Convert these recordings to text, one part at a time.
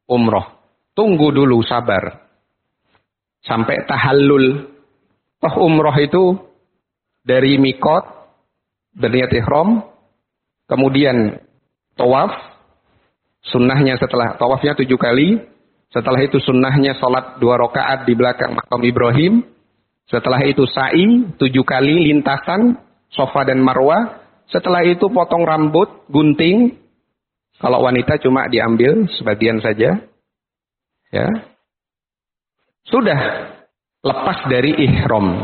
umroh. Tunggu dulu, sabar. Sampai tahallul. Toh umroh itu dari mikot, berniat ihram, kemudian tawaf, sunnahnya setelah tawafnya 7 kali, setelah itu sunnahnya sholat 2 rakaat di belakang makam Ibrahim, setelah itu sa'i 7 kali lintasan Safa dan Marwah, setelah itu potong rambut, gunting, kalau wanita cuma diambil sebagian saja, ya, sudah lepas dari ihram.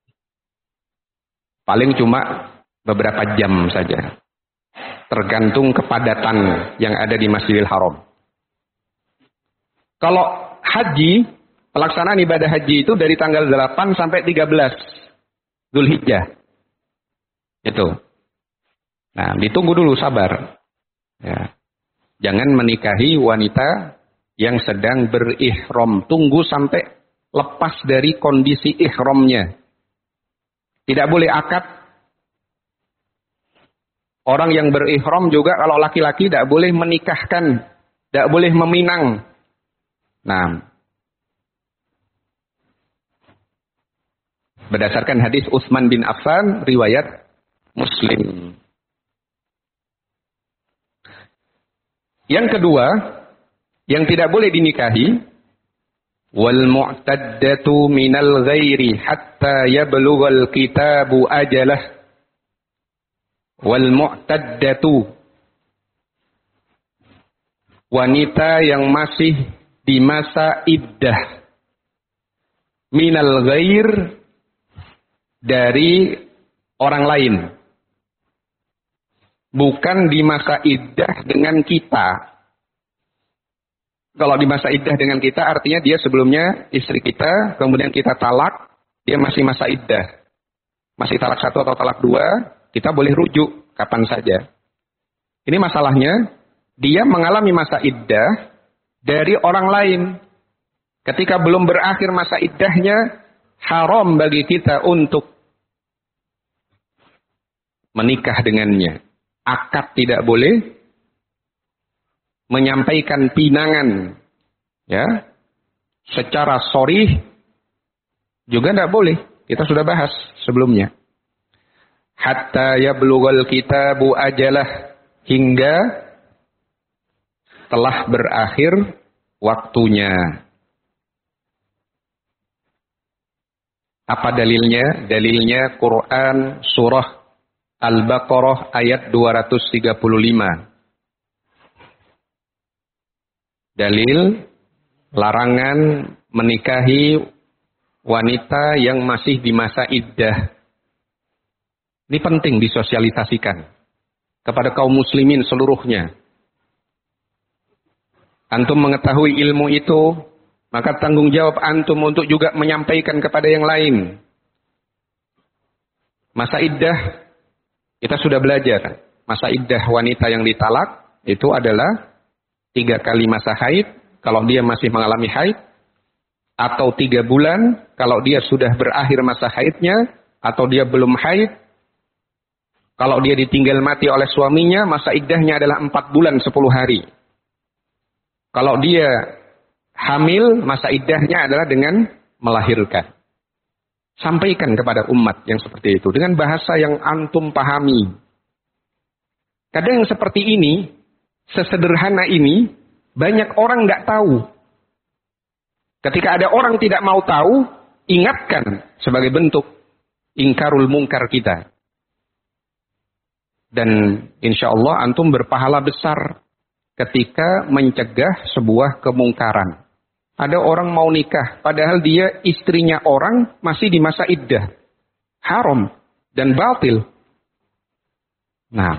Paling cuma beberapa jam saja. Tergantung kepadatan yang ada di Masjidil Haram. Kalau haji, pelaksanaan ibadah haji itu dari tanggal 8 sampai 13 Zulhijjah. Itu. Nah, ditunggu dulu, sabar. Ya. Jangan menikahi wanita yang sedang berihram. Tunggu sampai lepas dari kondisi ihramnya. Tidak boleh akad. Orang yang berihram juga kalau laki-laki tidak boleh menikahkan, tidak boleh meminang. Nah, berdasarkan hadis Utsman bin Affan, riwayat Muslim. Yang kedua, yang tidak boleh dinikahi, wal mu'taddatu minal ghairi hatta yablughal kitabu ajalah. Wal mu'taddatu, wanita yang masih di masa iddah, minal ghair, dari orang lain, bukan di masa iddah dengan kita. Kalau di masa iddah dengan kita artinya dia sebelumnya istri kita, kemudian kita talak, dia masih masa iddah. Masih talak 1 atau talak 2, kita boleh rujuk kapan saja. Ini masalahnya, dia mengalami masa iddah dari orang lain. Ketika belum berakhir masa iddahnya, haram bagi kita untuk menikah dengannya. Akad tidak boleh, menyampaikan pinangan ya secara sharih juga tidak boleh. Kita sudah bahas sebelumnya. Hatta yablughal kitabu ajalah, hingga telah berakhir waktunya. Apa dalilnya? Dalilnya Quran surah Al-Baqarah ayat 235. Dalil larangan menikahi wanita yang masih di masa iddah. Ini penting disosialisasikan kepada kaum muslimin seluruhnya. Antum mengetahui ilmu itu, maka tanggung jawab antum untuk juga menyampaikan kepada yang lain. Masa iddah, kita sudah belajar. Masa iddah wanita yang ditalak itu adalah 3 kali masa haid, kalau dia masih mengalami haid, atau 3 bulan, kalau dia sudah berakhir masa haidnya, atau dia belum haid. Kalau dia ditinggal mati oleh suaminya, masa iddahnya adalah 4 bulan 10 hari. Kalau dia hamil, masa iddahnya adalah dengan melahirkan. Sampaikan kepada umat yang seperti itu, dengan bahasa yang antum pahami. Kadang yang seperti ini, sesederhana ini, banyak orang nggak tahu. Ketika ada orang tidak mau tahu, ingatkan sebagai bentuk ingkarul mungkar kita. Dan insya Allah antum berpahala besar ketika mencegah sebuah kemungkaran. Ada orang mau nikah, padahal dia istrinya orang masih di masa iddah. Haram dan batil. Nah,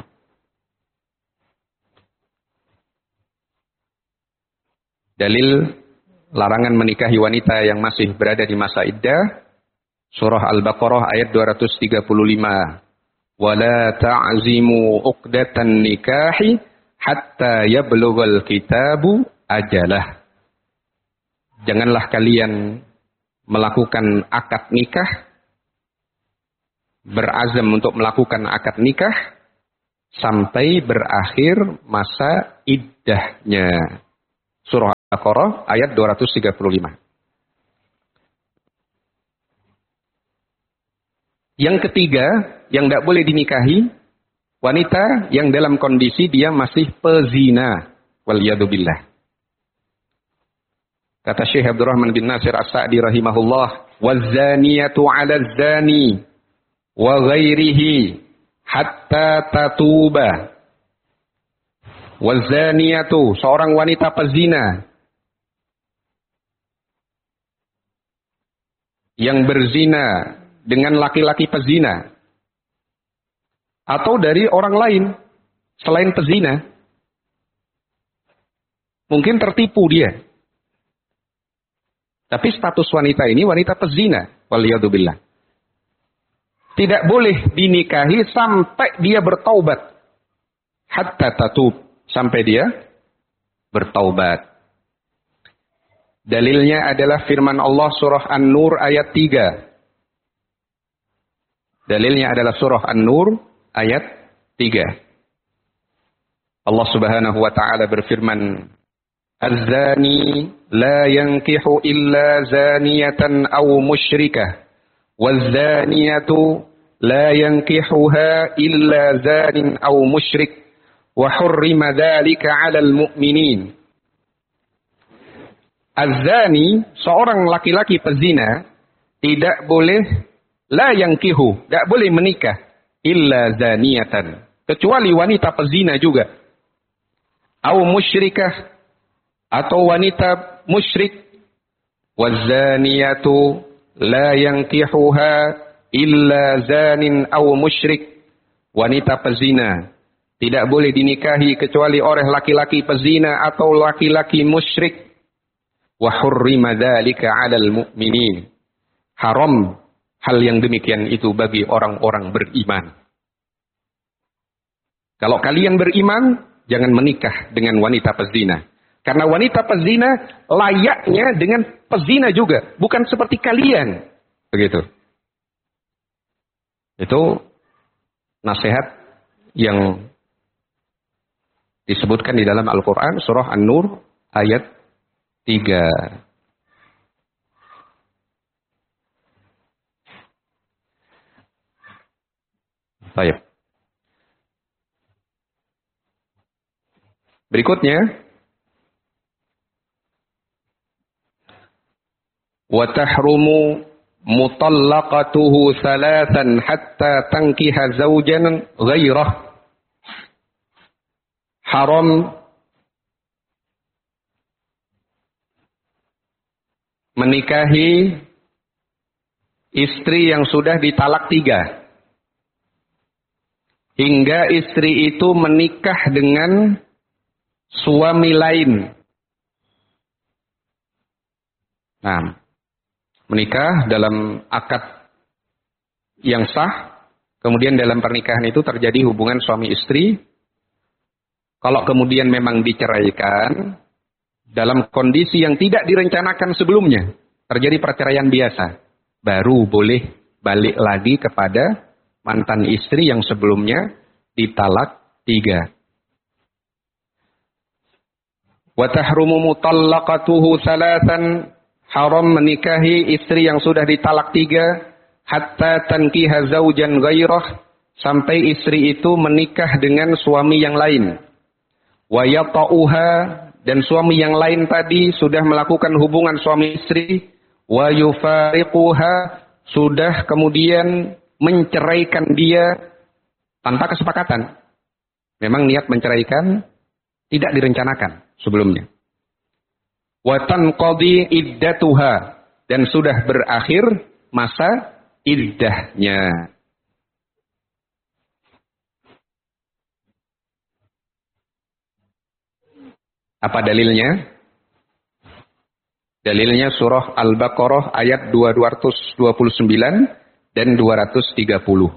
dalil larangan menikahi wanita yang masih berada di masa iddah, surah Al-Baqarah ayat 235. Wala ta'zimu uqdatan nikahi hatta yablughal kitabu ajalah. Janganlah kalian melakukan akad nikah, berazam untuk melakukan akad nikah sampai berakhir masa iddahnya. Surah Al-Baqarah ayat 235. Yang ketiga, yang tidak boleh dinikahi, wanita yang dalam kondisi dia masih pezina. Waliyadzubillah. Kata Syekh Abdurrahman bin Nasir As-Sa'di rahimahullah, "Waz-zaniyatu 'ala az-zani wa ghairihi hatta tatuba." Waz-zaniyatu, seorang wanita pezina yang berzina dengan laki-laki pezina atau dari orang lain selain pezina. Mungkin tertipu dia. Tapi status wanita ini wanita pezina. Waliyadzubillah. Tidak boleh dinikahi sampai dia bertaubat. Hatta tatub. Sampai dia bertaubat. Dalilnya adalah firman Allah surah An-Nur ayat 3. Dalilnya adalah surah An-Nur ayat 3. Allah Subhanahu wa taala berfirman, "Az-zani la yankihu illa zaniyatan aw musyrikah, waz-zaniyatu la yankihuha illa zanin aw musyrik, wa hurrima dzalika 'alal mu'minin." Az-zani, seorang laki-laki pezina, tidak boleh la yankihu, tidak boleh menikah illa zaniyatan, kecuali wanita pezina juga, aw musyrikah, atau wanita musyrik, waz-zaniyatu la yankihuha illa zanin aw musyrik, wanita pezina tidak boleh dinikahi kecuali oleh laki-laki pezina atau laki-laki musyrik. Wa hurrima dzalika 'alal mu'minin. Haram hal yang demikian itu bagi orang-orang beriman. Kalau kalian beriman, jangan menikah dengan wanita pezina. Karena wanita pezina layaknya dengan pezina juga. Bukan seperti kalian. Begitu. Itu nasihat yang disebutkan di dalam Al-Quran. Surah An-Nur ayat 3. Baik. Berikutnya, wa tahrumu mutallaqatuhu thalathan hatta tankiha zawjan ghairah. Haram menikahi istri yang sudah ditalak 3 hingga istri itu menikah dengan suami lain. Nah, menikah dalam akad yang sah, kemudian dalam pernikahan itu terjadi hubungan suami istri. Kalau kemudian memang diceraikan dalam kondisi yang tidak direncanakan sebelumnya, terjadi perceraian biasa, baru boleh balik lagi kepada mantan istri yang sebelumnya ditalak 3. Wa tahrumu mutallaqatuhu thalathan, haram menikahi istri yang sudah ditalak 3 hatta tankiha zaujan ghairah, sampai istri itu menikah dengan suami yang lain. Wa yata'uha, dan suami yang lain tadi sudah melakukan hubungan suami istri. Wa yufariquha, sudah kemudian menceraikan dia tanpa kesepakatan. Memang niat menceraikan tidak direncanakan sebelumnya. Wa tanqadi iddatuha, dan sudah berakhir masa iddahnya. Apa dalilnya? Dalilnya surah Al-Baqarah ayat 229 dan 230.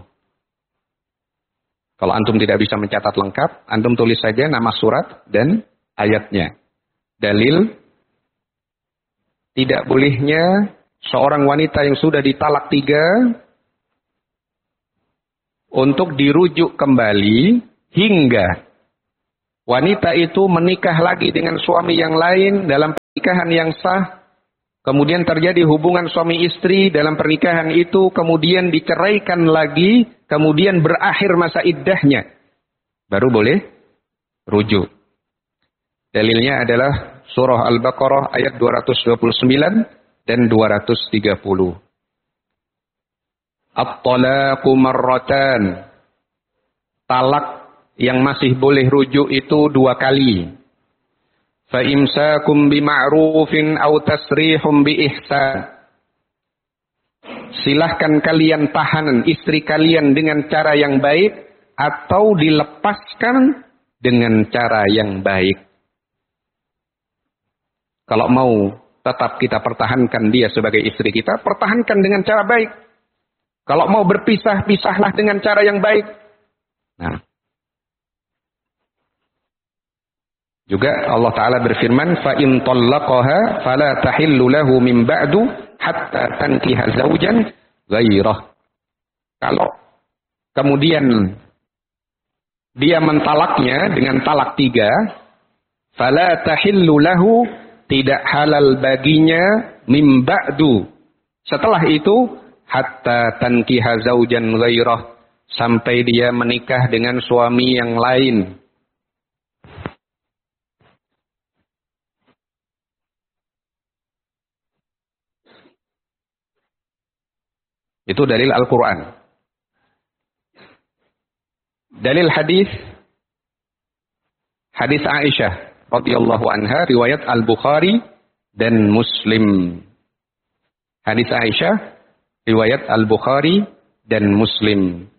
Kalau antum tidak bisa mencatat lengkap, antum tulis saja nama surat dan ayatnya. Dalil tidak bolehnya seorang wanita yang sudah ditalak 3 untuk dirujuk kembali hingga wanita itu menikah lagi dengan suami yang lain dalam pernikahan yang sah, kemudian terjadi hubungan suami istri, dalam pernikahan itu kemudian diceraikan lagi, kemudian berakhir masa iddahnya, baru boleh rujuk. Dalilnya adalah surah Al-Baqarah ayat 229 dan 230. At-talaqu marratan. Talak yang masih boleh rujuk itu 2 kali. Fa imsakum bima'rufin aw tasrihum biihsan. Silahkan kalian tahan istri kalian dengan cara yang baik atau dilepaskan dengan cara yang baik. Kalau mau tetap kita pertahankan dia sebagai istri kita, pertahankan dengan cara baik. Kalau mau berpisah, pisahlah dengan cara yang baik. Nah, juga Allah Ta'ala berfirman, فَإِنْ طَلَّقَهَا فَلَا تَحِلُّ لَهُ مِنْ بَعْدُ حَتَّى تَنْكِحَ زَوْجًا غَيْرَهُ. Kalau kemudian dia mentalaknya dengan talak 3, فَلَا تَحِلُّ لَهُ, tidak halal baginya, mim ba'du, setelah itu, hatta tankiha zaujan ghairah, sampai dia menikah dengan suami yang lain. Itu dalil Al-Quran. Dalil hadis Aisyah radhiyallahu anha, riwayat Al-Bukhari dan Muslim. Hadis Aisyah, riwayat Al-Bukhari dan Muslim.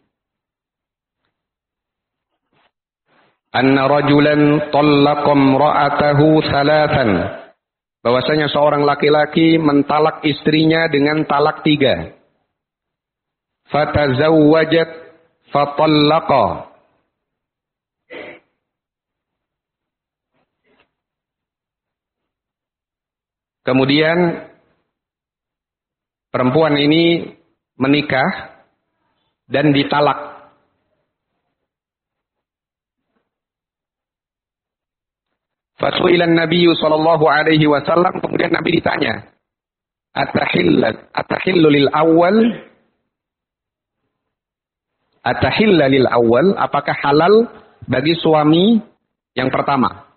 Anna rajulan tallaqa imra'atahu thalathan. Bahwasanya seorang laki-laki mentalak istrinya dengan talak 3. Fatazawwajat fatallaqa. Kemudian perempuan ini menikah dan ditalak. Fasu'ilan Nabi sallallahu alaihi wasallam, kemudian Nabi ditanya, atahillu lil awal, apakah halal bagi suami yang pertama?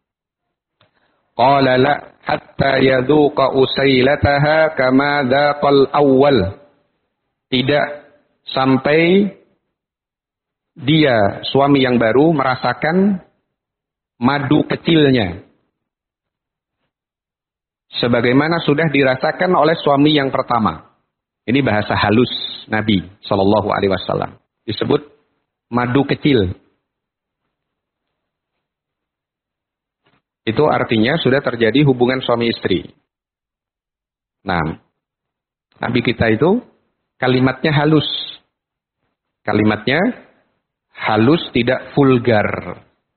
Qala la, hatta yadhuqa usailataha kama dhaqal awwal. Tidak sampai dia, suami yang baru, merasakan madu kecilnya sebagaimana sudah dirasakan oleh suami yang pertama. Ini bahasa halus Nabi sallallahu alaihi wasallam. Disebut madu kecil. Itu artinya sudah terjadi hubungan suami istri. Nah, Nabi kita itu kalimatnya halus. Kalimatnya halus, tidak vulgar.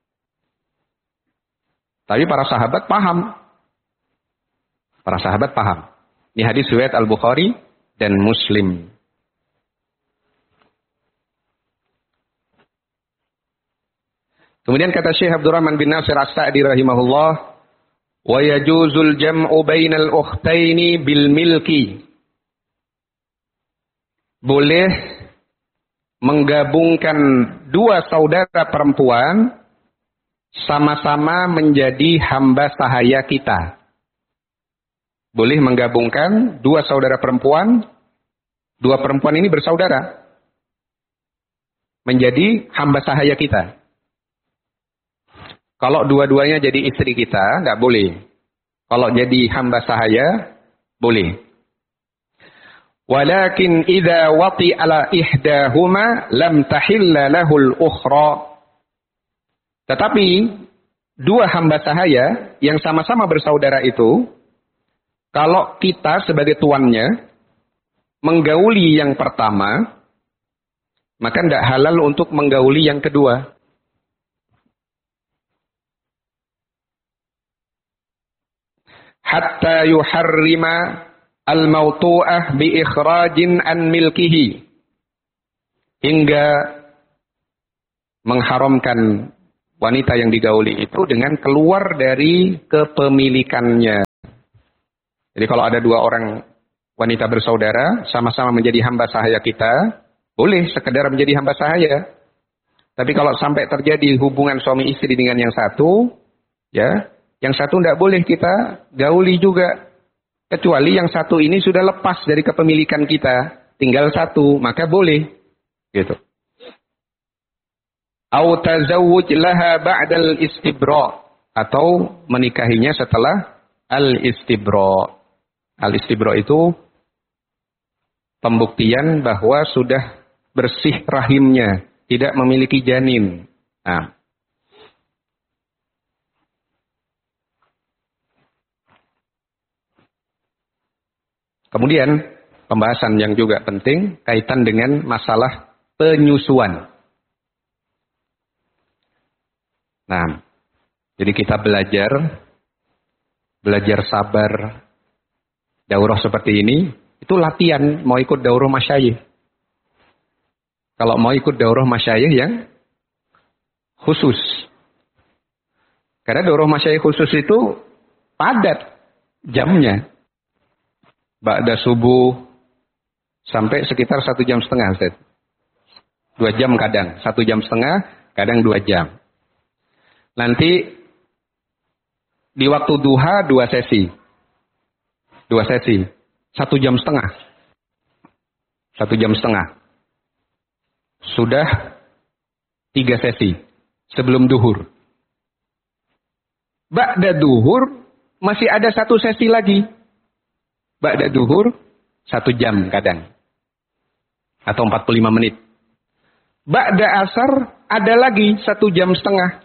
Tapi para sahabat paham. Para sahabat paham. Ini hadis riwayat Al-Bukhari dan Muslim. Kemudian kata Syekh Abdurrahman bin Nasir As-Sa'di rahimahullah, wa yajuzul jam'u bainal ukhtaini bil milki. Boleh menggabungkan 2 saudara perempuan sama-sama menjadi hamba sahaya kita. Boleh menggabungkan 2 saudara perempuan, 2 perempuan ini bersaudara, menjadi hamba sahaya kita. Kalau dua-duanya jadi istri kita, nggak boleh. Kalau jadi hamba sahaya, boleh. Walakin idza wati ala ihdahuma lam tahilla lahul ukhra. Tetapi 2 hamba sahaya yang sama-sama bersaudara itu, kalau kita sebagai tuannya menggauli yang pertama, maka tidak halal untuk menggauli yang kedua. Hatta yuharrima al-mawtu'ah bi ikhrajin an milkihi. Hingga mengharamkan wanita yang digauli itu dengan keluar dari kepemilikannya. Jadi kalau ada dua orang wanita bersaudara, sama-sama menjadi hamba sahaya kita, boleh sekedar menjadi hamba sahaya. Tapi kalau sampai terjadi hubungan suami istri dengan yang satu, ya, yang satu tidak boleh kita gauli juga. Kecuali yang satu ini sudah lepas dari kepemilikan kita, tinggal satu, maka boleh. Gitu. Au tazawwuj laha ba'dal istibra, atau menikahinya setelah al-istibra. Al-istibra itu pembuktian bahwa sudah bersih rahimnya, tidak memiliki janin. Nah, kemudian pembahasan yang juga penting kaitan dengan masalah penyusuan. Nah, jadi kita belajar sabar, daurah seperti ini, itu latihan mau ikut daurah masyayikh. Kalau mau ikut daurah masyayikh yang khusus. Karena daurah masyayikh khusus itu padat jamnya. Ba'da subuh sampai sekitar 1,5 jam, Ustaz. 2 jam kadang, 1,5 jam, kadang 2 jam. Nanti di waktu duha 2 sesi. 2 sesi. 1,5 jam. 1,5 jam. Sudah 3 sesi sebelum duhur. Ba'da duhur masih ada 1 sesi lagi. Ba'da duhur 1 jam kadang. Atau 45 menit. Ba'da asar ada lagi 1,5 jam.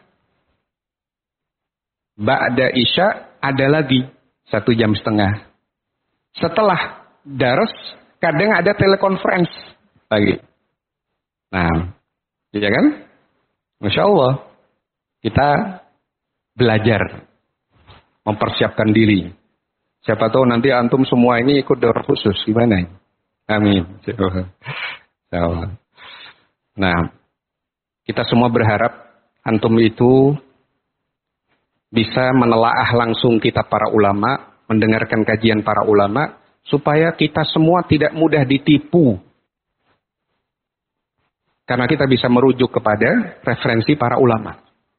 Ba'da isya ada lagi 1,5 jam. Setelah dars kadang ada telekonferensi lagi. Nah, iya kan? Masya Allah, kita belajar, mempersiapkan diri. Siapa tahu nanti antum semua ini ikut daurah khusus, gimana? Amin. Nah, kita semua berharap antum itu bisa menelaah langsung kitab para ulama, mendengarkan kajian para ulama, supaya kita semua tidak mudah ditipu. Karena kita bisa merujuk kepada referensi para ulama.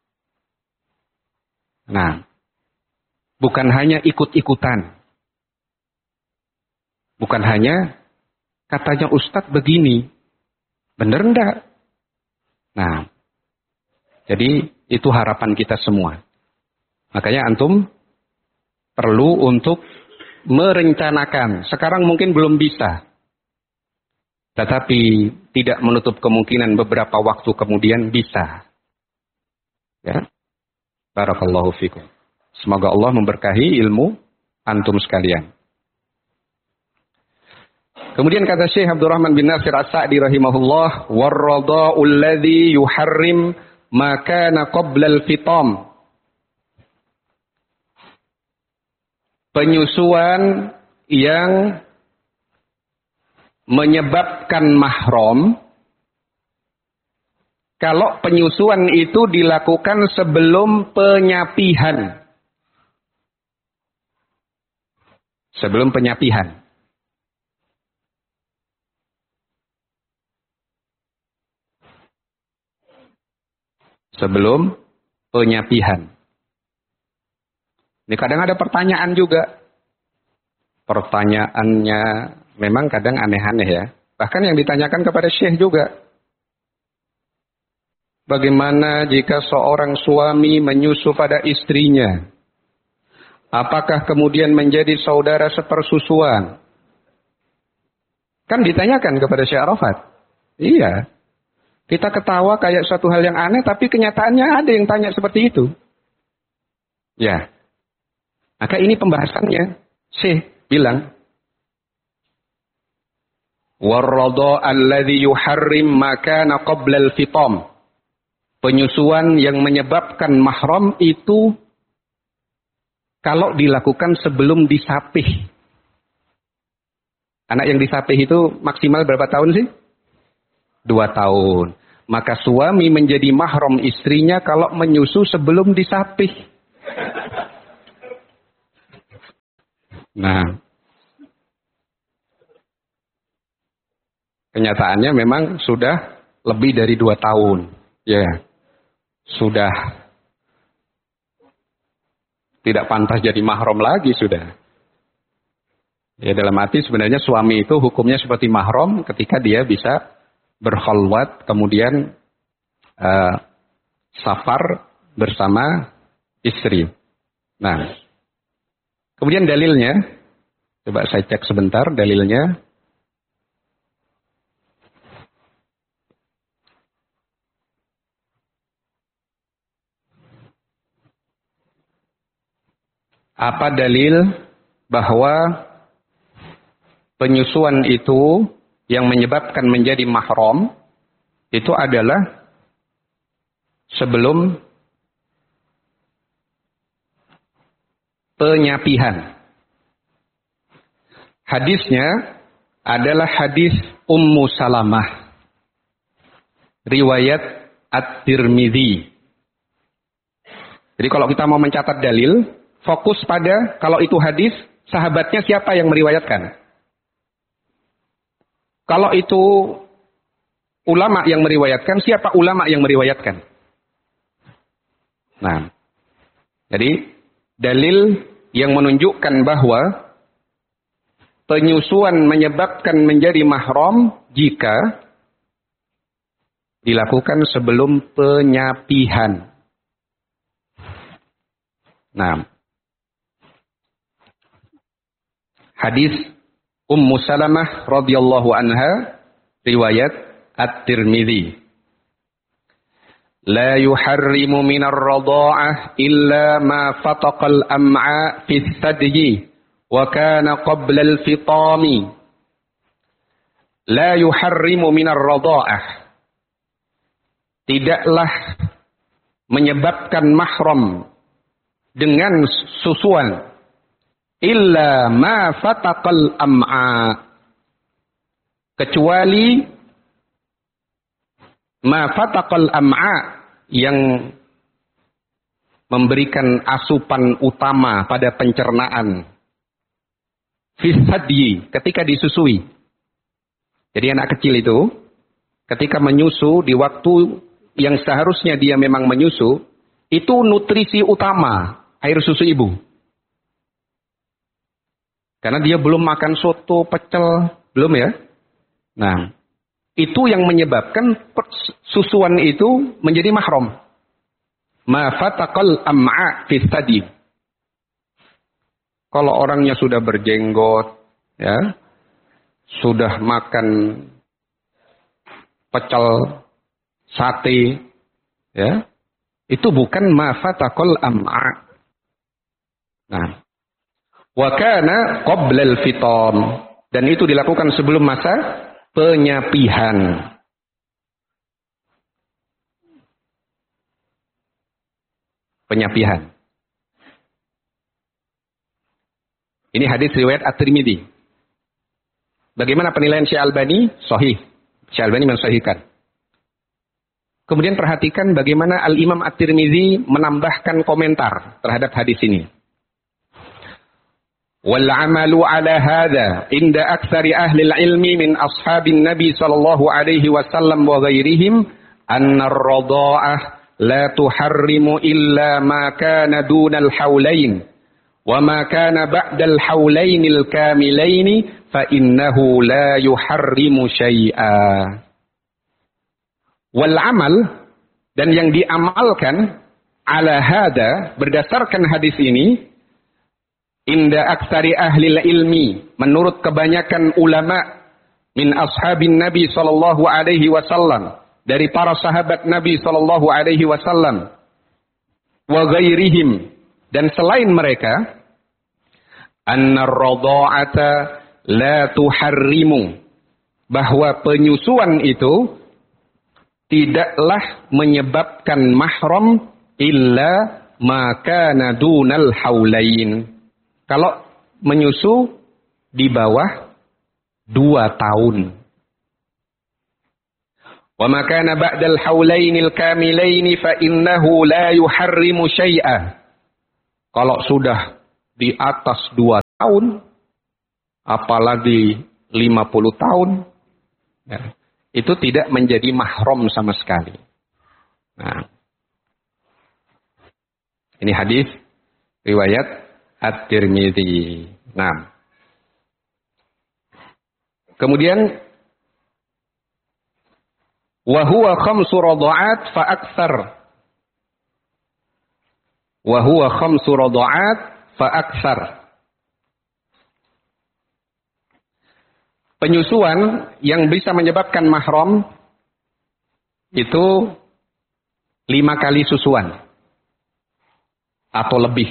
Nah, bukan hanya ikut-ikutan. Bukan hanya katanya Ustadz begini. Bener enggak? Nah, jadi itu harapan kita semua. Makanya antum perlu untuk merencanakan. Sekarang mungkin belum bisa. Tetapi tidak menutup kemungkinan beberapa waktu kemudian bisa. Ya. Barakallahu fikum. Semoga Allah memberkahi ilmu antum sekalian. Kemudian kata Syekh Abdurrahman bin Nasir As-Sa'di rahimahullah, "War-radha'u alladhi yuharrim ma kana qabla al-fitam." Penyusuan yang menyebabkan mahram, kalau penyusuan itu dilakukan sebelum penyapihan. Sebelum penyapihan. Sebelum penyapihan. Ini kadang ada pertanyaan juga. Pertanyaannya memang kadang aneh-aneh ya. Bahkan yang ditanyakan kepada Syekh juga. Bagaimana jika seorang suami menyusu pada istrinya? Apakah kemudian menjadi saudara sepersusuan? Kan ditanyakan kepada Syekh Arafat. Iya. Kita ketawa kayak suatu hal yang aneh, tapi kenyataannya ada yang tanya seperti itu. Ya. Maka ini pembahasannya. Syekh bilang, "War-radha' alladhi yuharrim ma kana qabla al-fitam." Penyusuan yang menyebabkan mahram itu kalau dilakukan sebelum disapih. Anak yang disapih itu maksimal berapa tahun sih? 2 tahun. Maka suami menjadi mahram istrinya kalau menyusu sebelum disapih. Nah, kenyataannya memang sudah lebih dari 2 tahun. Ya, sudah tidak pantas jadi mahram lagi sudah. Ya, dalam arti sebenarnya suami itu hukumnya seperti mahram ketika dia bisa berkhalwat kemudian safar bersama istri. Nah, kemudian dalilnya, coba saya cek sebentar dalilnya. Apa dalil bahwa penyusuan itu yang menyebabkan menjadi mahram itu adalah sebelum penyapihan. Hadisnya adalah hadis Ummu Salamah, riwayat At-Tirmidzi. Jadi kalau kita mau mencatat dalil, fokus pada kalau itu hadis, sahabatnya siapa yang meriwayatkan. Kalau itu ulama yang meriwayatkan, siapa ulama yang meriwayatkan. Nah, jadi dalil yang menunjukkan bahwa penyusuan menyebabkan menjadi mahram jika dilakukan sebelum penyapihan. Nah, hadis Ummu Salamah radhiyallahu anha riwayat At-Tirmidzi. La yuharrimu minar radha'ah illa ma fataqal am'a fi thadyi wa kana qabla al-fitami. La yuharrimu minar radha'ah. Tidaklah menyebabkan mahram dengan susuan illa ma fataqal am'a, kecuali ma fataqal am'a yang memberikan asupan utama pada pencernaan fi thadyi, ketika disusui. Jadi anak kecil itu ketika menyusu di waktu yang seharusnya dia memang menyusu, itu nutrisi utama air susu ibu. Karena dia belum makan soto, pecel, belum ya. Nah, itu yang menyebabkan susuan itu menjadi mahram. Ma fataqal am'a fi thadyi. Kalau orangnya sudah berjenggot, ya, sudah makan pecel, sate, ya, itu bukan ma fataqal am'a. Nah, wa kana qabla al-fitam, dan itu dilakukan sebelum masa penyapihan. Penyapihan. Ini hadis riwayat At-Tirmidzi. Bagaimana penilaian Syekh Albani? Sahih. Syekh Albani mensahihkan. Kemudian perhatikan bagaimana Al-Imam At-Tirmidzi menambahkan komentar terhadap hadis ini. وَالْعَمَلُ عَلَى هَذَا عِنْدَ أَكْثَرِ أَهْلِ الْعِلْمِ مِنْ أَصْحَابِ النَّبِي صلى الله عليه وسلم وغيرهم أن الرضاعة لا تحرم إلا ما كان دون الحولين وما كان بعد الحولين الكاملين فإنه لا يحرم شيئا. والعمل, dan yang diamalkan ala hada, berdasarkan hadis ini, inda aksari ahli ilmi, menurut kebanyakan ulama, min ashabin Nabi sallallahu alaihi wasallam, dari para sahabat Nabi sallallahu alaihi wasallam, wa ghairihim, dan selain mereka, anna ar-radha'ata la tuharrimu, bahwa penyusuan itu tidaklah menyebabkan mahram illa ma kana dunal haulain. Kalau menyusu di bawah 2 tahun. Wa ma kana ba'dal haulainil kamilaini fa innahu la yuharrimu syai'a. Kalau sudah di atas 2 tahun, apalagi 50 tahun, Ya. Itu tidak menjadi mahram sama sekali. Nah, ini hadis riwayat At-Tirmidzi. Nah, kemudian wa huwa khamsu radha'at fa aktsar. Wa huwa khamsu radha'at fa aktsar. Penyusuan yang bisa menyebabkan mahram itu 5 kali susuan atau lebih.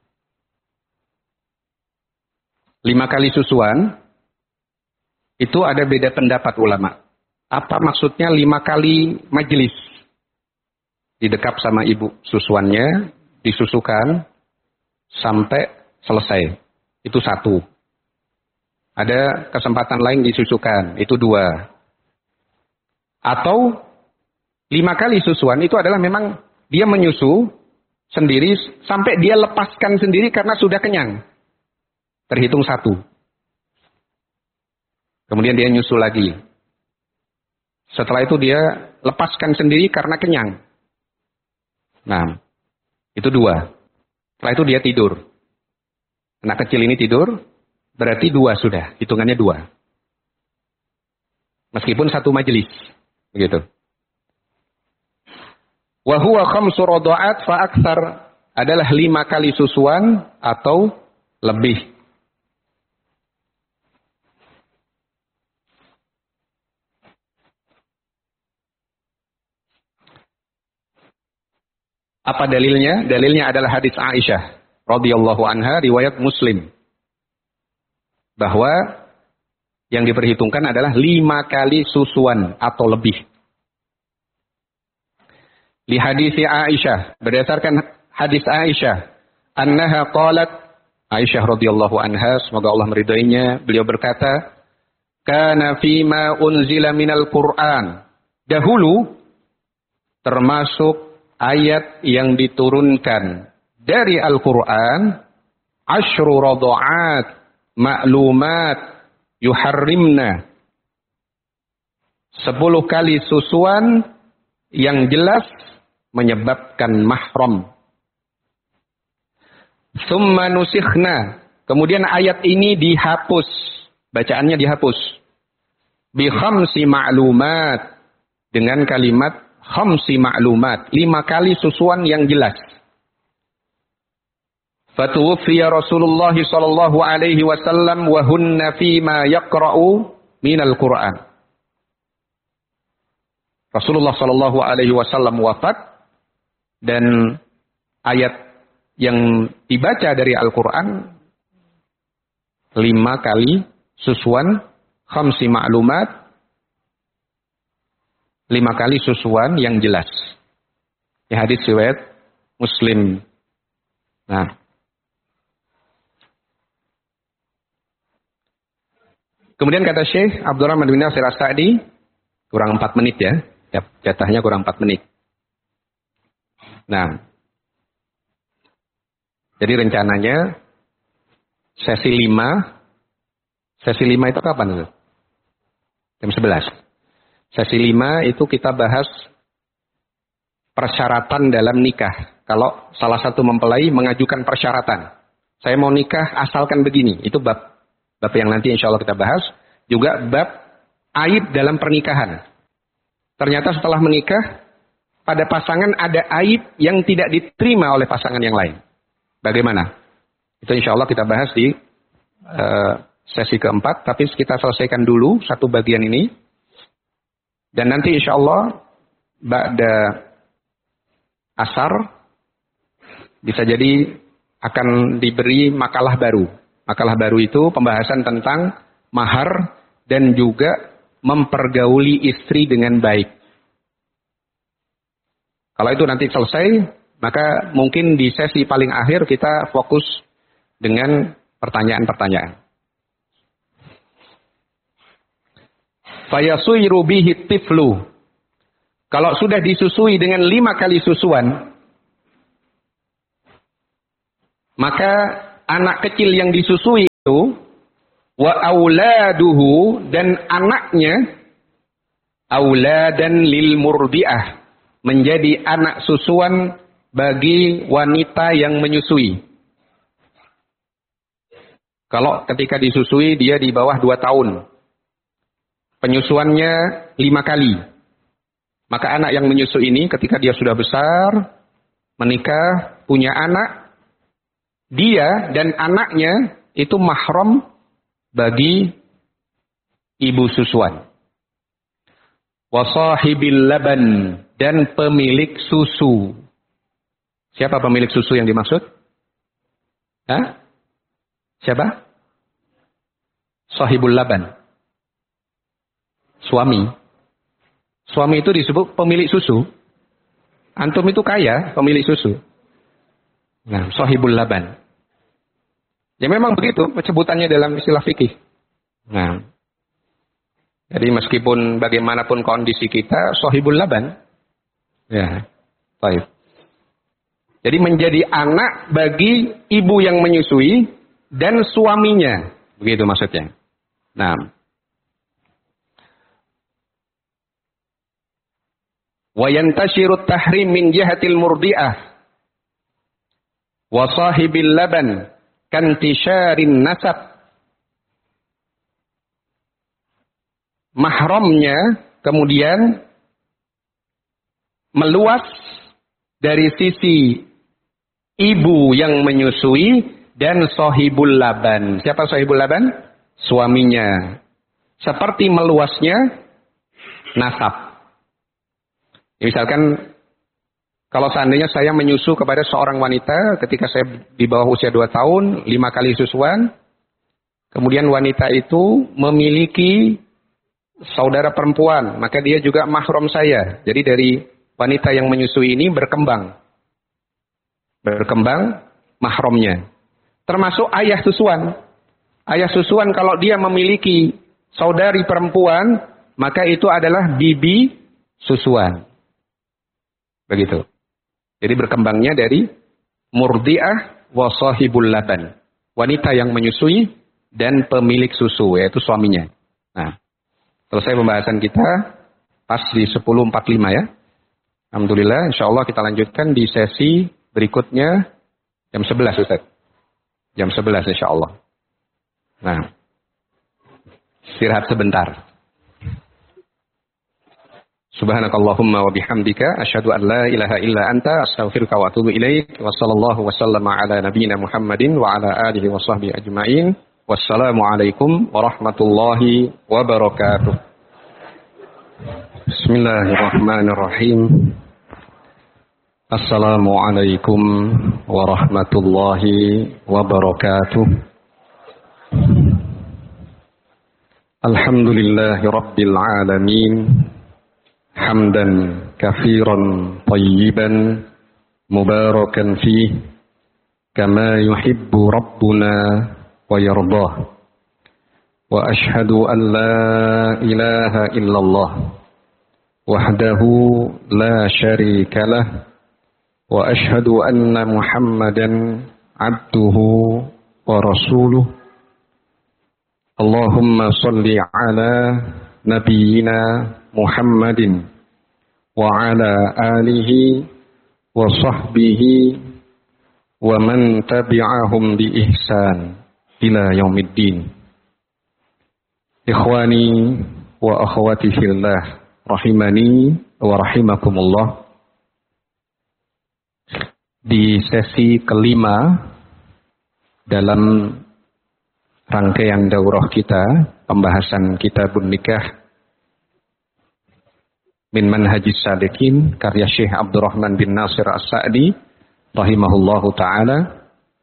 5 kali susuan itu ada beda pendapat ulama. Apa maksudnya 5 kali majelis? Didekap sama ibu susuannya, disusukan sampai selesai. Itu 1. Ada kesempatan lain disusukan, itu 2. Atau 5 kali susuan itu adalah memang dia menyusu sendiri sampai dia lepaskan sendiri karena sudah kenyang. Terhitung 1. Kemudian dia nyusu lagi. Setelah itu dia lepaskan sendiri karena kenyang. Nah, itu 2. Setelah itu dia tidur. Anak kecil ini tidur, berarti 2 sudah, hitungannya 2. Meskipun 1 majelis, begitu. Wa huwa khamsu radha'at fa aktsar adalah 5 kali susuan atau lebih. Apa dalilnya? Dalilnya adalah hadis Aisyah radhiyallahu anha riwayat Muslim. Bahwa yang diperhitungkan adalah 5 kali susuan atau lebih. Li hadis Aisyah, berdasarkan hadis Aisyah, annaha qalat, Aisyah radhiyallahu anha, semoga Allah meridainya, beliau berkata, kana fima unzila minal Qur'an. Dahulu termasuk ayat yang diturunkan dari Al-Qur'an, asyru radha'at ma'lumat yuharrimna. 10 kali susuan yang jelas menyebabkan mahram. Tsumma nusikhna. Kemudian ayat ini dihapus. Bacaannya dihapus. Bi khamsi ma'lumat. Dengan kalimat khamsi ma'lumat. 5 kali susuan yang jelas. Fatuwfiya Rasulullah sallallahu alaihi wasallam wa hunna fima yaqra'u minal Qur'an. Rasulullah sallallahu alaihi wasallam wafat dan ayat yang dibaca dari Al-Qur'an 5 kali susuan khamsi ma'lumat, 5 kali susuan yang jelas. Ini hadis riwayat Muslim. Nah, kemudian kata Syekh Abdurrahman bin Nasir As-Sa'di, kurang 4 menit ya. Jatahnya kurang 4 menit. Nah, jadi rencananya sesi 5. Sesi 5 itu kapan? Jam 11. Sesi 5 itu kita bahas persyaratan dalam nikah. Kalau salah satu mempelai mengajukan persyaratan. Saya mau nikah asalkan begini. Itu bab yang nanti insya Allah kita bahas. Juga bab aib dalam pernikahan. Ternyata setelah menikah, pada pasangan ada aib yang tidak diterima oleh pasangan yang lain. Bagaimana? Itu insya Allah kita bahas di sesi keempat. Tapi kita selesaikan dulu satu bagian ini. Dan nanti insya Allah, ba'da asar, bisa jadi akan diberi makalah baru. Makalah baru itu pembahasan tentang mahar dan juga mempergauli istri dengan baik. Kalau itu nanti selesai, maka mungkin di sesi paling akhir kita fokus dengan pertanyaan-pertanyaan. Fayasuiru bihi tiflu. Kalau sudah disusui dengan 5 kali susuan, maka anak kecil yang disusui itu wa auladuhu dan anaknya auladan lil murdi'ah, menjadi anak susuan bagi wanita yang menyusui. Kalau ketika disusui dia di bawah 2 tahun, penyusuannya 5 kali. Maka anak yang menyusui ini ketika dia sudah besar, menikah, punya anak, dia dan anaknya itu mahram bagi ibu susuan. Wasahibil laban, dan pemilik susu. Siapa pemilik susu yang dimaksud? Hah? Siapa? Sahibul laban. Suami. Suami itu disebut pemilik susu. Antum itu kaya, pemilik susu. Nah, sahibul laban. Ya memang begitu sebutannya dalam istilah fikih. Nah, jadi meskipun bagaimanapun kondisi kita, sahibul laban. Ya, baik. Jadi menjadi anak bagi ibu yang menyusui dan suaminya. Begitu maksudnya. Nah. Wa yantashiru tahrim min jihatil murdi'ah wa sahibil laban kantisharin nasab. Mahramnya kemudian meluas dari sisi ibu yang menyusui dan sahibul laban. Siapa sahibul laban? Suaminya. Seperti meluasnya nasab. Misalkan kalau seandainya saya menyusu kepada seorang wanita ketika saya di bawah usia 2 tahun, 5 kali susuan, kemudian wanita itu memiliki saudara perempuan, maka dia juga mahram saya. Jadi dari wanita yang menyusui ini berkembang mahramnya. Termasuk ayah susuan. Ayah susuan kalau dia memiliki saudari perempuan, maka itu adalah bibi susuan. Begitu. Jadi berkembangnya dari murdi'ah wa sahibul laban. Wanita yang menyusui dan pemilik susu, yaitu suaminya. Nah, selesai pembahasan kita pas di 10.45 ya. Alhamdulillah, insyaallah kita lanjutkan di sesi berikutnya jam 11 Ustaz. Jam 11 insyaallah. Nah, istirahat sebentar. Subhanakallahumma wa bihamdika asyhadu an la ilaha illa anta astaghfiruka wa atubu ilaik wa sallallahu wa sallama ala nabiyyina Muhammadin wa ala alihi wa sahbihi ajmain. Wassalamu alaikum warahmatullahi wabarakatuh. Bismillahirrahmanirrahim. Assalamu alaikum warahmatullahi wabarakatuh. Alhamdulillahi rabbil alamin. Hamdan katsiran thayyiban mubarakan fih kama yuhibbu rabbuna wa yardah. Wa ashhadu an la ilaha illallah wahdahu la syarika lah wa ashhadu anna Muhammadan abduhu wa rasuluh. Allahumma salli ala nabiyyina Muhammadin wa ala alihi wa sahbihi wa man tabi'ahum bi ihsan ila yaumiddin. Ikhwani wa akhwati fillah rahimani wa rahimakumullah. Di sesi kelima dalam rangkaian daurah kita, pembahasan kitabun nikah min manhajis salikin karya Syekh Abdurrahman bin Nasir As-Sa'di rahimahullahu ta'ala.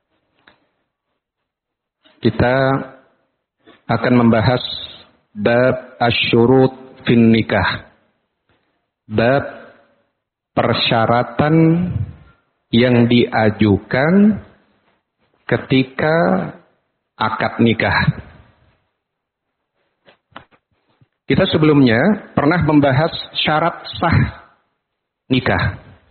Kita akan membahas bab asyurut fin nikah, bab persyaratan yang diajukan ketika akad nikah. Kita sebelumnya pernah membahas syarat sah nikah.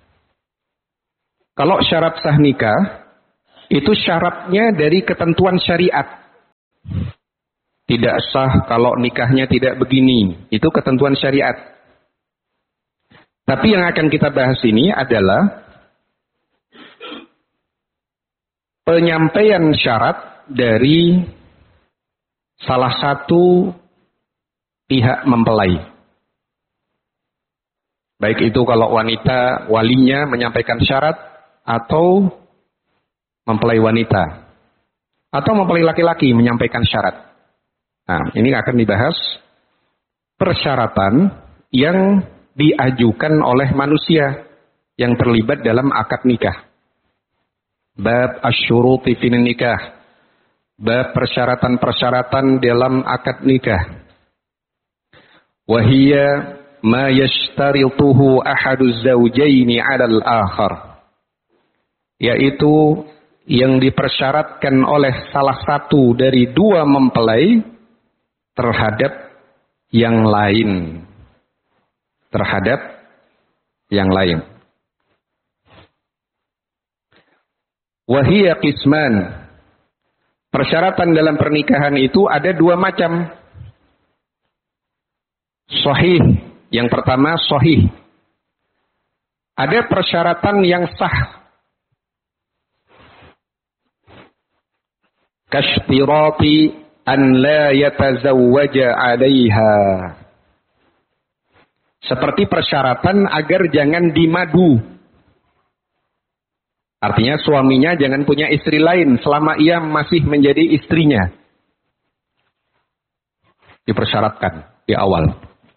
Kalau syarat sah nikah, itu syaratnya dari ketentuan syariat. Tidak sah kalau nikahnya tidak begini. Itu ketentuan syariat. Tapi yang akan kita bahas ini adalah penyampaian syarat dari salah satu pihak mempelai. Baik itu kalau wanita walinya menyampaikan syarat atau mempelai wanita. Atau mempelai laki-laki menyampaikan syarat. Nah, ini akan dibahas persyaratan yang diajukan oleh manusia yang terlibat dalam akad nikah. Bab asyuruti fin nikah. Bab persyaratan-persyaratan dalam akad nikah. Wahiyya ma yashtarituhu ahaduz zawjaini 'alal akhar. Yaitu yang dipersyaratkan oleh salah satu dari dua mempelai terhadap yang lain. Terhadap yang lain. Wahiyya qisman. Persyaratan dalam pernikahan itu ada dua macam. Sahih. Yang pertama sahih. Ada persyaratan yang sah. Kashtirati an la yatazawwaja 'alaiha. Seperti persyaratan agar jangan dimadu. Artinya suaminya jangan punya istri lain selama ia masih menjadi istrinya. Dipersyaratkan di awal.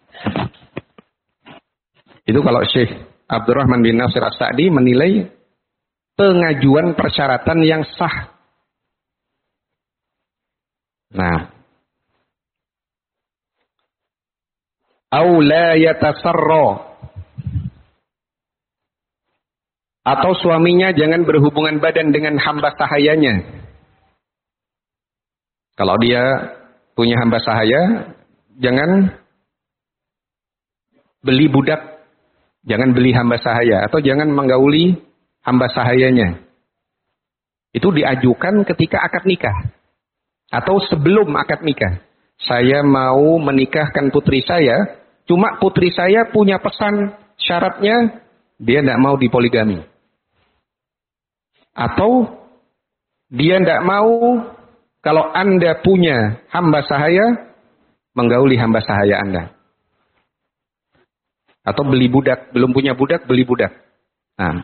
Itu kalau Syekh Abdurrahman bin Nasir As-Sa'di menilai pengajuan persyaratan yang sah. Nah. Au la yatasarra. Atau suaminya jangan berhubungan badan dengan hamba sahayanya. Kalau dia punya hamba sahaya, jangan beli budak. Jangan beli hamba sahaya. Atau jangan menggauli hamba sahayanya. Itu diajukan ketika akad nikah. Atau sebelum akad nikah. Saya mau menikahkan putri saya. Cuma putri saya punya pesan syaratnya. Dia tidak mau dipoligami. Atau dia tidak mau kalau Anda punya hamba sahaya, menggauli hamba sahaya Anda. Atau beli budak, belum punya budak, beli budak. Nah.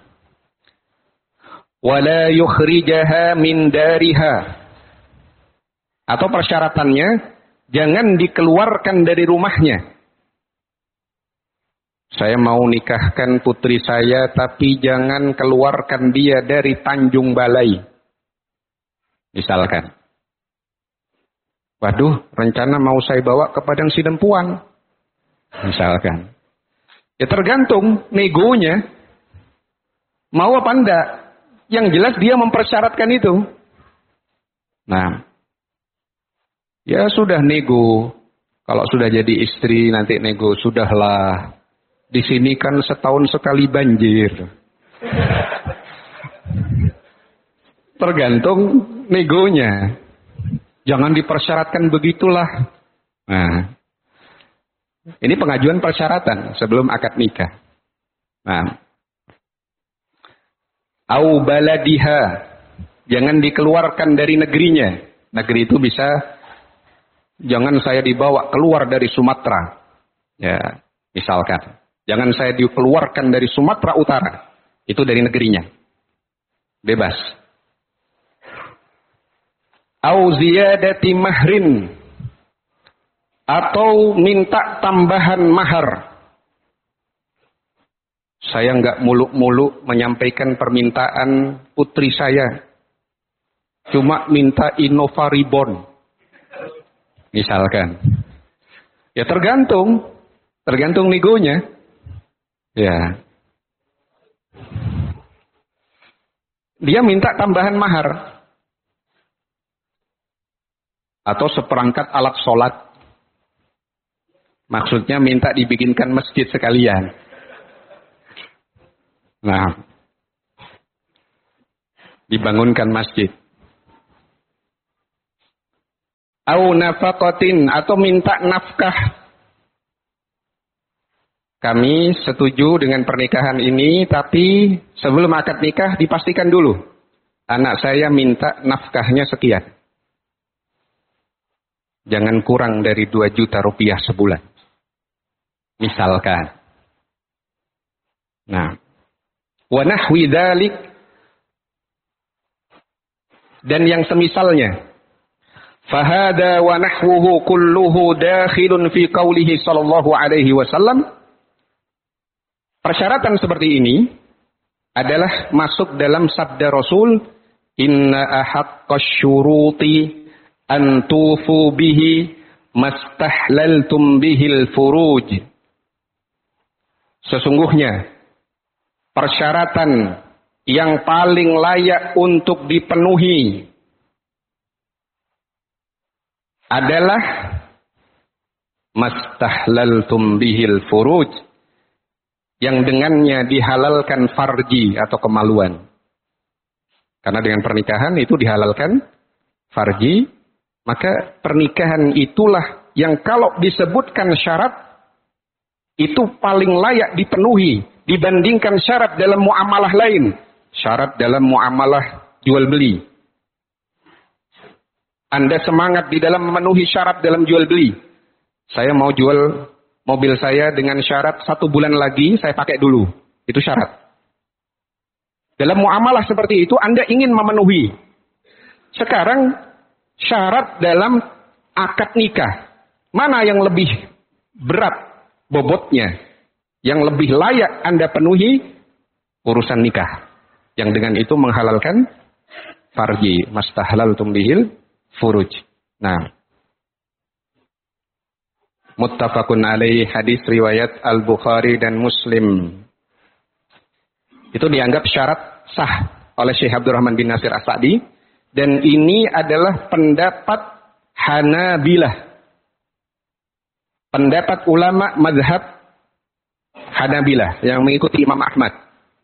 Wala yukhrijaha min dariha. Atau persyaratannya, jangan dikeluarkan dari rumahnya. Saya mau nikahkan putri saya, tapi jangan keluarkan dia dari Tanjung Balai. Misalkan. Waduh, rencana mau saya bawa ke Padang Sidempuan. Misalkan. Ya tergantung negonya. Mau apa enggak? Yang jelas dia mempersyaratkan itu. Nah. Ya sudah nego. Kalau sudah jadi istri nanti nego. Sudahlah. Di sini kan setahun sekali banjir. Tergantung negonya. Jangan dipersyaratkan begitulah. Nah, ini pengajuan persyaratan sebelum akad nikah. Nah, au baladiha, jangan dikeluarkan dari negerinya. Negeri itu bisa, jangan saya dibawa keluar dari Sumatera. Ya, misalkan. Jangan saya dikeluarkan dari Sumatera Utara. Itu dari negerinya. Bebas. Au ziyadati mahrin. Atau minta tambahan mahar. Saya enggak muluk-muluk menyampaikan permintaan putri saya. Cuma minta Innova Reborn. Misalkan. Ya tergantung. Tergantung negonya. Ya. Dia minta tambahan mahar. Atau seperangkat alat sholat. Maksudnya minta dibikinkan masjid sekalian. Nah. Dibangunkan masjid. Au nafaqatin, atau minta nafkah. kami setuju dengan pernikahan ini, tapi sebelum akad nikah dipastikan dulu. Anak saya minta nafkahnya sekian. Jangan kurang dari 2 juta rupiah sebulan. Misalkan. Nah. Wa nahwi dzalik. Dan yang semisalnya. Fahada wa nahwuhu kulluhu dakhilun fi qawlihi sallallahu alaihi wasallam. Persyaratan seperti ini adalah masuk dalam sabda Rasul, inna ahaqqasy syuruti an tufu bihi mastahlaltum bihil furuj. Sesungguhnya persyaratan yang paling layak untuk dipenuhi adalah mastahlaltum bihil furuj, yang dengannya dihalalkan farji atau kemaluan. Karena dengan pernikahan itu dihalalkan farji, maka pernikahan itulah yang kalau disebutkan syarat itu paling layak dipenuhi dibandingkan syarat dalam muamalah lain. Syarat dalam muamalah jual beli. Anda semangat di dalam memenuhi syarat dalam jual beli. Saya mau jual mobil saya dengan syarat 1 bulan lagi saya pakai dulu. Itu syarat. Dalam muamalah seperti itu Anda ingin memenuhi. Sekarang syarat dalam akad nikah. Mana yang lebih berat bobotnya? Yang lebih layak Anda penuhi? Urusan nikah. Yang dengan itu menghalalkan farji. Mastahlaltum bihil furuj. Nah. Muttafaqun alaih, hadis riwayat Al-Bukhari dan Muslim. Itu dianggap syarat sah oleh Syekh Abdurrahman bin Nasir As-Sa'di. Dan ini adalah pendapat Hanabilah. Pendapat ulama mazhab Hanabilah yang mengikuti Imam Ahmad.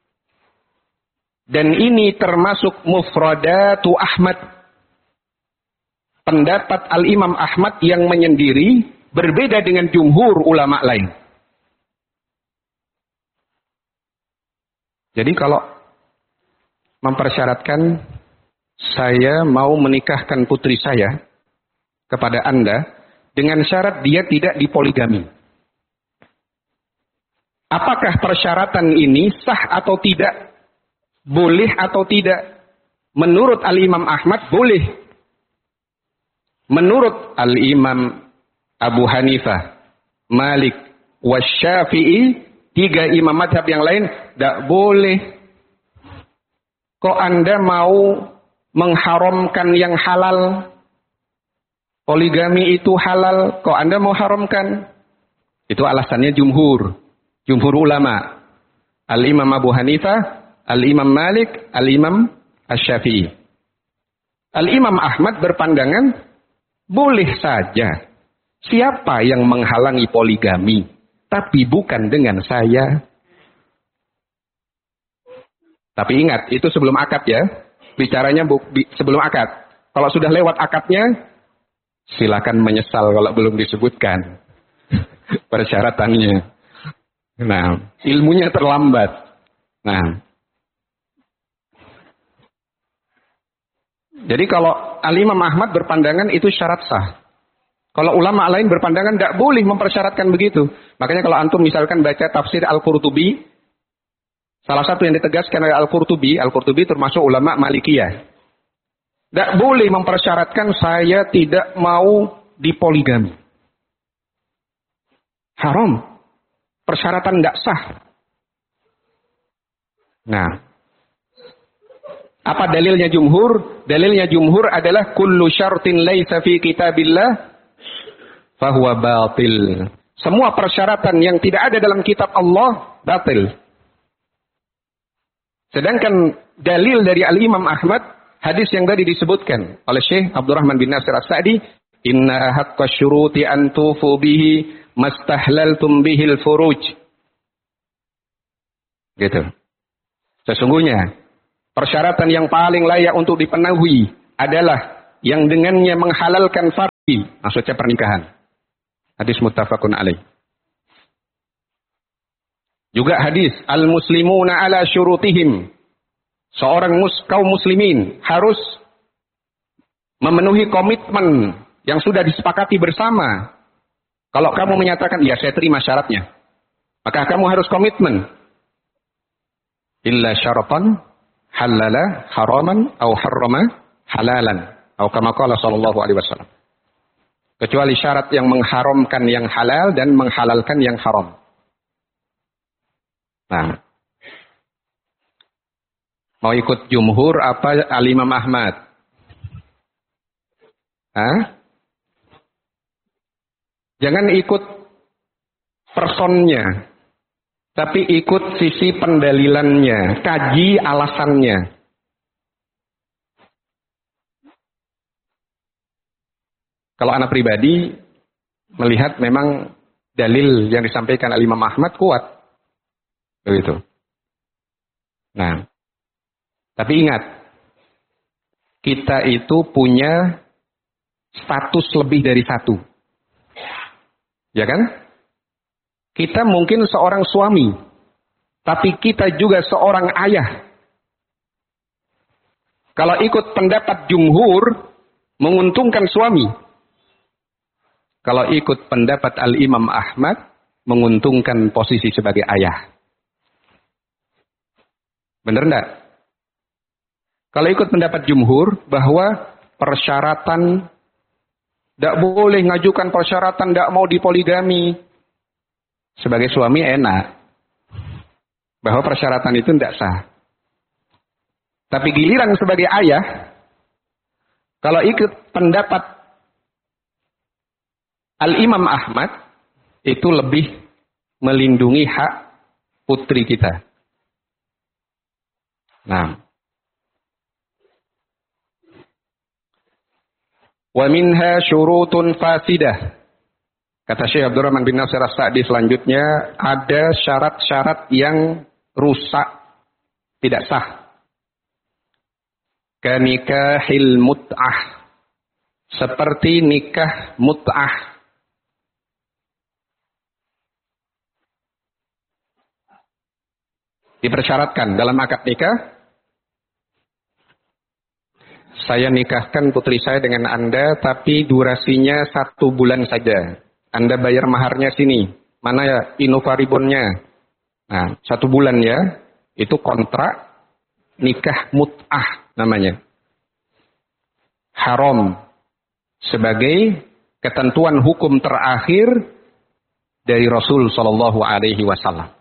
Dan ini termasuk mufradatu Ahmad. Pendapat Al-Imam Ahmad yang menyendiri berbeda dengan jumhur ulama lain. Jadi kalau mempersyaratkan saya mau menikahkan putri saya kepada Anda dengan syarat dia tidak dipoligami. Apakah persyaratan ini sah atau tidak? Boleh atau tidak? Menurut Al-Imam Ahmad boleh. Menurut Al-Imam Abu Hanifah, Malik, Wasyafi'i, 3 imam madhab yang lain, tidak boleh. Kok Anda mau mengharamkan yang halal? Poligami itu halal, kok Anda mau haramkan? Itu alasannya jumhur ulama. Al-Imam Abu Hanifah, Al-Imam Malik, Al-Imam Asy-Syafi'i. Al-Imam Ahmad berpandangan, boleh saja. Siapa yang menghalangi poligami? Tapi bukan dengan saya. Tapi ingat, itu sebelum akad ya. Bicaranya sebelum akad. Kalau sudah lewat akadnya, silakan menyesal kalau belum disebutkan persyaratannya. Nah, ilmunya terlambat. Nah, jadi kalau Al-Imam Ahmad berpandangan itu syarat sah. Kalau ulama lain berpandangan tidak boleh mempersyaratkan begitu. Makanya kalau antum misalkan baca tafsir Al-Qurtubi, salah satu yang ditegaskan oleh Al-Qurtubi termasuk ulama Malikiyah. Tidak boleh mempersyaratkan saya tidak mau dipoligami. Haram. Persyaratan tidak sah. Nah, apa dalilnya jumhur? Dalilnya jumhur adalah kullu syartin laisa fi kitabillah fahuwa batil. Semua persyaratan yang tidak ada dalam kitab Allah batil. Sedangkan dalil dari Al-Imam Ahmad, hadis yang tadi disebutkan oleh Syekh Abdurrahman bin Nasir As-Sa'di, inna haqqasy syuruti an tufu bihi mastahlaltum bihil furuj. Gitu. Sesungguhnya persyaratan yang paling layak untuk dipenuhi adalah yang dengannya menghalalkan farji, maksudnya pernikahan. Hadis muttafaqun alaih. Juga hadis, al-muslimuna ala syurutihim. Seorang kaum muslimin harus memenuhi komitmen yang sudah disepakati bersama. Kalau kamu menyatakan, ya saya terima syaratnya, maka kamu harus komitmen. Illa syaratan halala haraman au harrama halalan. Atau kama qala sallallahu alaihi wasallam. Kecuali syarat yang mengharamkan yang halal dan menghalalkan yang haram. Nah, mau ikut jumhur apa Al-Imam Ahmad? Hah? Jangan ikut personnya, tapi ikut sisi pendalilannya, kaji alasannya. Kalau anak pribadi melihat memang dalil yang disampaikan Al-Imam Ahmad kuat. Begitu. Nah, tapi ingat, kita itu punya status lebih dari satu. Ya kan? Kita mungkin seorang suami, tapi kita juga seorang ayah. Kalau ikut pendapat jumhur, menguntungkan suami. Kalau ikut pendapat Al-Imam Ahmad, menguntungkan posisi sebagai ayah. Benar enggak? Kalau ikut pendapat jumhur, bahwa persyaratan, tidak boleh ngajukan persyaratan, tidak mau dipoligami. Sebagai suami enak. Bahwa persyaratan itu tidak sah. Tapi giliran sebagai ayah, kalau ikut pendapat Al-Imam Ahmad, itu lebih melindungi hak putri kita. Nah. Wa minha syurutun fasidah. Kata Syekh Abdurrahman bin Nasir As-Sa'di selanjutnya, ada syarat-syarat yang rusak, tidak sah. Kanikahil mut'ah. Seperti nikah mut'ah. Dipersyaratkan dalam akad nikah, saya nikahkan putri saya dengan Anda, tapi durasinya 1 bulan saja. Anda bayar maharnya sini. Mana ya inovaribonnya? Nah, 1 bulan ya. Itu kontrak nikah mut'ah namanya. Haram. Sebagai ketentuan hukum terakhir dari Rasul Shallallahu Alaihi Wasallam.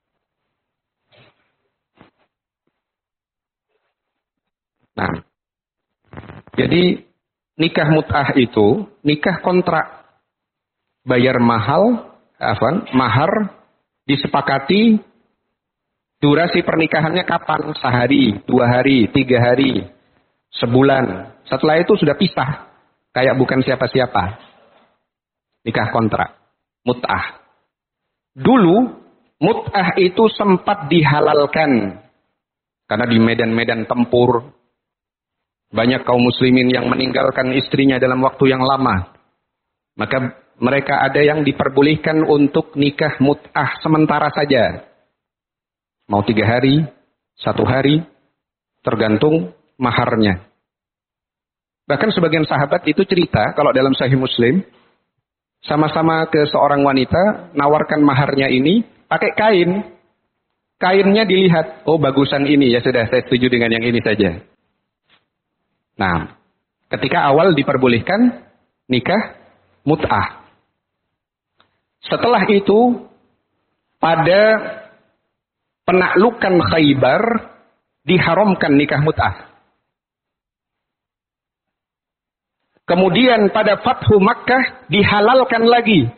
Nah, jadi nikah mut'ah itu nikah kontrak. Bayar mahar disepakati, durasi pernikahannya kapan? Sehari, 2 hari, 3 hari, sebulan. Setelah itu sudah pisah. Kayak bukan siapa-siapa. Nikah kontrak. Mut'ah. Dulu, mut'ah itu sempat dihalalkan. Karena di medan-medan tempur, banyak kaum muslimin yang meninggalkan istrinya dalam waktu yang lama. Maka mereka ada yang diperbolehkan untuk nikah mut'ah sementara saja. Mau 3 hari, 1 hari, tergantung maharnya. Bahkan sebagian sahabat itu cerita, kalau dalam Sahih Muslim, sama-sama ke seorang wanita, nawarkan maharnya ini, pakai kain. Kainnya dilihat, oh bagusan ini, ya sudah saya setuju dengan yang ini saja. Nah, ketika awal diperbolehkan nikah mut'ah. Setelah itu, pada penaklukan Khaybar, diharamkan nikah mut'ah. Kemudian pada Fathu Makkah, dihalalkan lagi.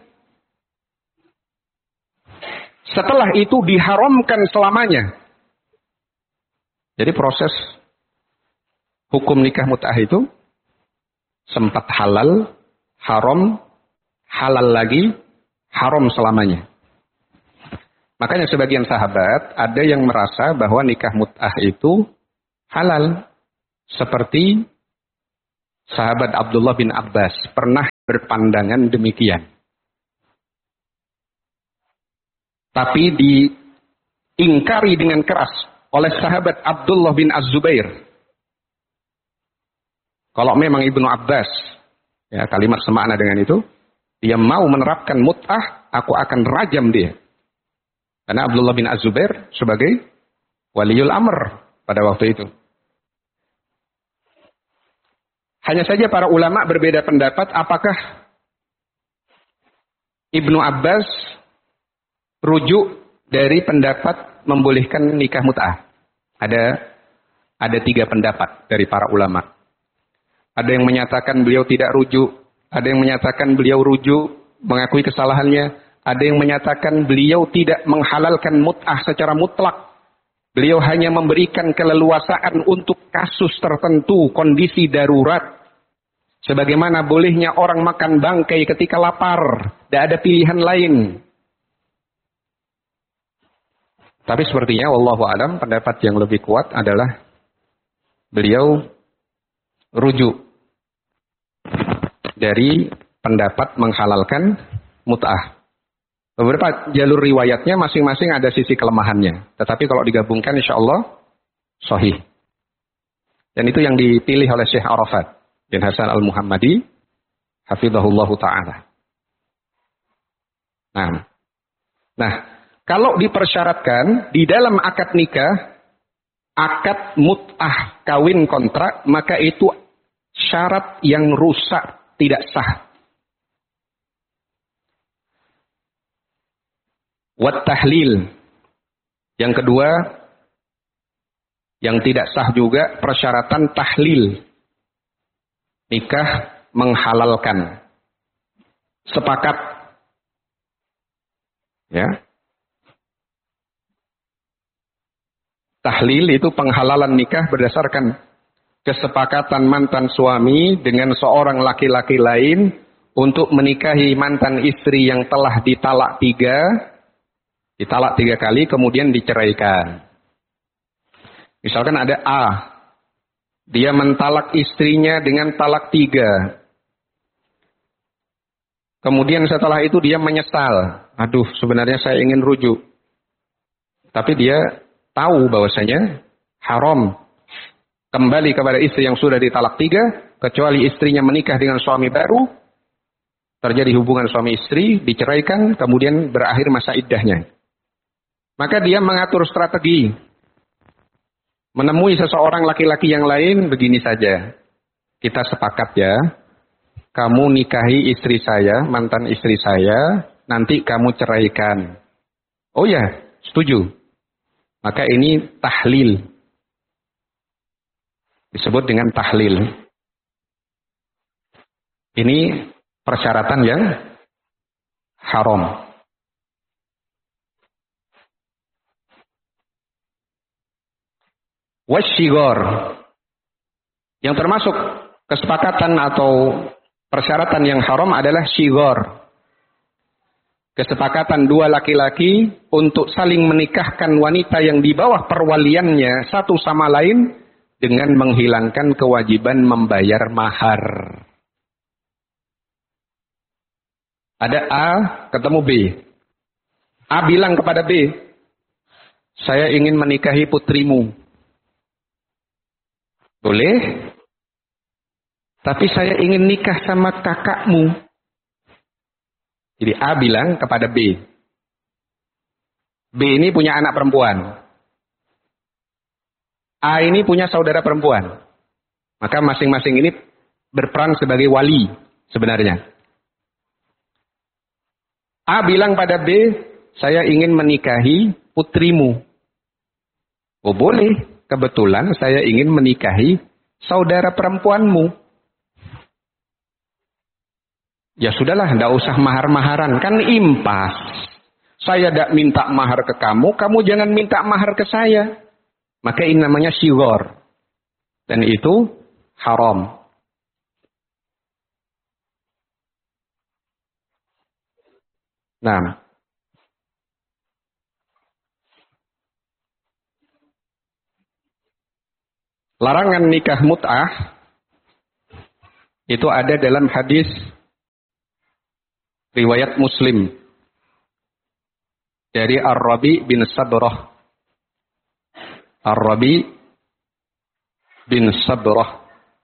Setelah itu, diharamkan selamanya. Jadi proses hukum nikah mut'ah itu, sempat halal, haram, halal lagi, haram selamanya. Makanya sebagian sahabat ada yang merasa bahwa nikah mut'ah itu halal. Seperti sahabat Abdullah bin Abbas pernah berpandangan demikian. Tapi diingkari dengan keras oleh sahabat Abdullah bin Az-Zubair. Kalau memang Ibnu Abbas, ya kalimat semakna dengan itu, dia mau menerapkan mut'ah, aku akan rajam dia. Karena Abdullah bin Az-Zubair sebagai waliul amr pada waktu itu. Hanya saja para ulama berbeda pendapat apakah Ibnu Abbas rujuk dari pendapat membolehkan nikah mut'ah. Ada 3 pendapat dari para ulama. Ada yang menyatakan beliau tidak rujuk, ada yang menyatakan beliau rujuk, mengakui kesalahannya, ada yang menyatakan beliau tidak menghalalkan mut'ah secara mutlak. Beliau hanya memberikan keleluasaan untuk kasus tertentu, kondisi darurat. Sebagaimana bolehnya orang makan bangkai ketika lapar, tidak ada pilihan lain. Tapi sepertinya wallahu a'lam pendapat yang lebih kuat adalah beliau rujuk dari pendapat menghalalkan mut'ah. Beberapa jalur riwayatnya masing-masing ada sisi kelemahannya. Tetapi kalau digabungkan insya Allah sahih. Dan itu yang dipilih oleh Syekh Arafat bin Hasan Al-Muhammadi hafizahullahu ta'ala. Nah, kalau dipersyaratkan di dalam akad nikah, akad mut'ah kawin kontrak, maka itu syarat yang rusak, tidak sah. Wat tahlil. Yang kedua, yang tidak sah juga persyaratan tahlil. Nikah menghalalkan. Sepakat. Ya. Tahlil itu penghalalan nikah berdasarkan kesepakatan mantan suami dengan seorang laki-laki lain untuk menikahi mantan istri yang telah ditalak 3 kali kemudian diceraikan. Misalkan ada A, dia mentalak istrinya dengan talak 3. Kemudian setelah itu dia menyesal. Aduh, sebenarnya saya ingin rujuk. Tapi dia tahu bahwasanya haram kembali kepada istri yang sudah ditalak 3, kecuali istrinya menikah dengan suami baru, terjadi hubungan suami istri, diceraikan, kemudian berakhir masa iddahnya. Maka dia mengatur strategi. Menemui seseorang laki-laki yang lain, begini saja. Kita sepakat ya, kamu nikahi istri saya, mantan istri saya, nanti kamu ceraikan. Oh ya, setuju. Maka ini tahlil. Disebut dengan tahlil. Ini persyaratan yang haram. Wasyigor. Yang termasuk kesepakatan atau persyaratan yang haram adalah syigor. Kesepakatan 2 laki-laki untuk saling menikahkan wanita yang di bawah perwaliannya satu sama lain dengan menghilangkan kewajiban membayar mahar. Ada A ketemu B. A bilang kepada B, saya ingin menikahi putrimu. Boleh? Tapi saya ingin nikah sama kakakmu. Jadi A bilang kepada B. B ini punya anak perempuan. A ini punya saudara perempuan. Maka masing-masing ini berperan sebagai wali sebenarnya. A bilang pada B, saya ingin menikahi putrimu. Oh boleh. Kebetulan saya ingin menikahi saudara perempuanmu. Ya sudahlah, tidak usah mahar-maharan. Kan impas. Saya tidak minta mahar ke kamu, kamu jangan minta mahar ke saya. Maka ini namanya syigor. Dan itu haram. Nah. Larangan nikah mut'ah itu ada dalam hadis riwayat Muslim dari Ar-Rabi bin Sabrah Ar-Rabi bin Sabrah.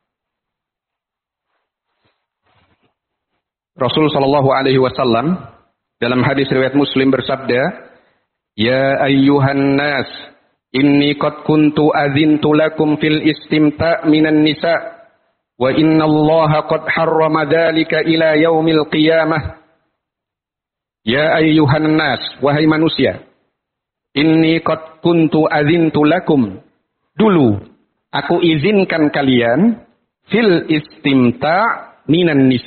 Rasul sallallahu alaihi wasallam dalam hadis riwayat Muslim bersabda, "Ya ayyuhan nas, inni qad kuntu adzintu lakum fil istimta' minan nisa, wa inna Allaha qad harrama dzalika ila yaumil qiyamah." Ya ayyuhan nas, wahai manusia, inni qad kuntu adzintu lakum, dulu aku izinkan kalian fil istimta' minan nisa,